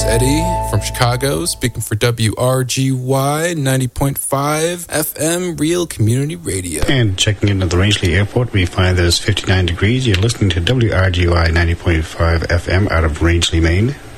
Eddie from Chicago, speaking for WRGY 90.5 FM Real Community Radio. And checking into the Rangeley Airport, we find that it's 59 degrees. You're listening to WRGY 90.5 FM out of Rangeley, Maine.